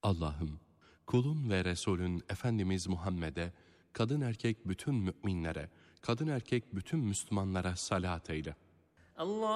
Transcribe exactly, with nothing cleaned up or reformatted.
Allah'ım, kulun ve Resulün Efendimiz Muhammed'e, kadın erkek bütün müminlere, kadın erkek bütün Müslümanlara salat eyle. Allah